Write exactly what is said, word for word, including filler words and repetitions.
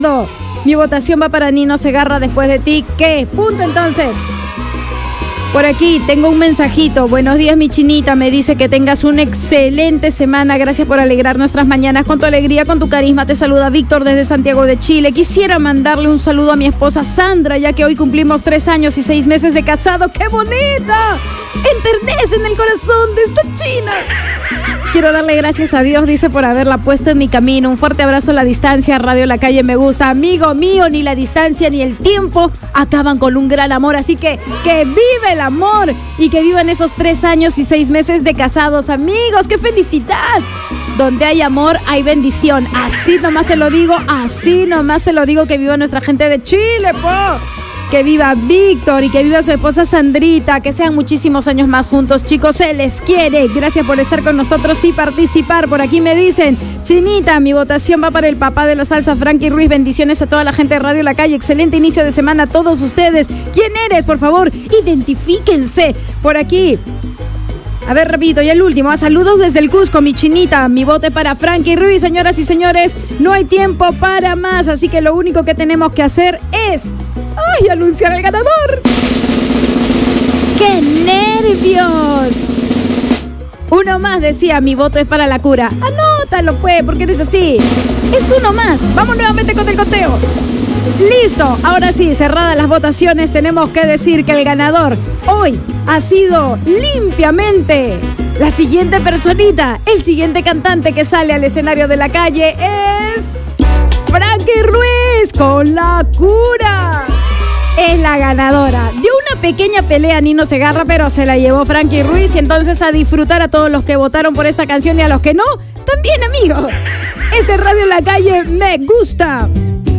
Mi votación va para Nino Segarra, Después de ti. ¿Qué? Punto entonces. Por aquí tengo un mensajito. Buenos días, mi chinita. Me dice que tengas una excelente semana. Gracias por alegrar nuestras mañanas con tu alegría, con tu carisma. Te saluda Víctor desde Santiago de Chile. Quisiera mandarle un saludo a mi esposa Sandra, ya que hoy cumplimos tres años y seis meses de casado. ¡Qué bonita! Enternece en el corazón de esta china. Quiero darle gracias a Dios, dice, por haberla puesto en mi camino. Un fuerte abrazo a la distancia. Radio La Calle me gusta. Amigo mío, ni la distancia ni el tiempo acaban con un gran amor. Así que, que vive el amor y que vivan esos tres años y seis meses de casados, amigos. ¡Qué felicidad! Donde hay amor, hay bendición. Así nomás te lo digo, así nomás te lo digo. Que viva nuestra gente de Chile, po. Que viva Víctor y que viva su esposa Sandrita, que sean muchísimos años más juntos, chicos, se les quiere. Gracias por estar con nosotros y participar. Por aquí me dicen, Chinita, mi votación va para el papá de la salsa, Frankie Ruiz. Bendiciones a toda la gente de Radio La Calle. Excelente inicio de semana a todos ustedes. ¿Quién eres? Por favor, identifíquense. Por aquí. A ver, repito, y el último. A saludos desde el Cusco, mi chinita. Mi voto para Frankie Ruiz. Señoras y señores, no hay tiempo para más, así que lo único que tenemos que hacer es... ¡ay! Anunciar al ganador. ¡Qué nervios! Uno más, decía, mi voto es para la cura. Anótalo, pues, porque eres así. Es uno más. Vamos nuevamente con el conteo. Listo, ahora sí, cerradas las votaciones, tenemos que decir que el ganador hoy ha sido limpiamente la siguiente personita. El siguiente cantante que sale al escenario de La Calle es Frankie Ruiz con La Cura. Es la ganadora. Dio una pequeña pelea a Nino Segarra, pero se la llevó Frankie Ruiz. Y entonces a disfrutar a todos los que votaron por esta canción y a los que no, también, amigos. Este Radio La Calle me gusta.